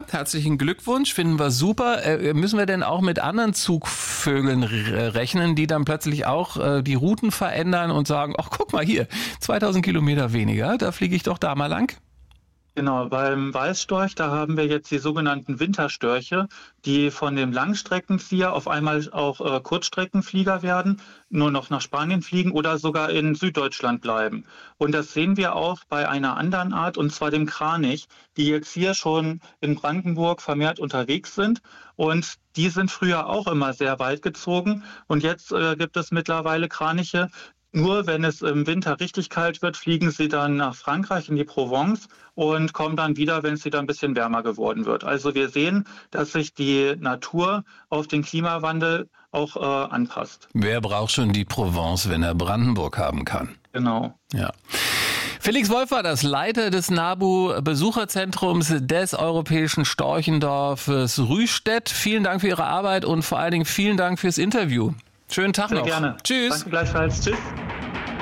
herzlichen Glückwunsch, finden wir super. Müssen wir denn auch mit anderen Zugvögeln rechnen, die dann plötzlich auch die Routen verändern und sagen, ach guck mal hier, 2000 Kilometer weniger, da fliege ich doch da mal lang? Genau, beim Weißstorch, da haben wir jetzt die sogenannten Winterstörche, die von dem Langstreckenflieger auf einmal auch Kurzstreckenflieger werden, nur noch nach Spanien fliegen oder sogar in Süddeutschland bleiben. Und das sehen wir auch bei einer anderen Art, und zwar dem Kranich, die jetzt hier schon in Brandenburg vermehrt unterwegs sind. Und die sind früher auch immer sehr weit gezogen. Und jetzt gibt es mittlerweile Kraniche. Nur wenn es im Winter richtig kalt wird, fliegen sie dann nach Frankreich in die Provence und kommen dann wieder, wenn es wieder ein bisschen wärmer geworden wird. Also wir sehen, dass sich die Natur auf den Klimawandel auch anpasst. Wer braucht schon die Provence, wenn er Brandenburg haben kann? Genau. Ja. Felix Wolf war das Leiter des NABU-Besucherzentrums des Europäischen Storchendorfes Rüstedt. Vielen Dank für Ihre Arbeit und vor allen Dingen vielen Dank fürs Interview. Schönen Tag noch. Sehr gerne. Tschüss. Danke gleichfalls. Tschüss.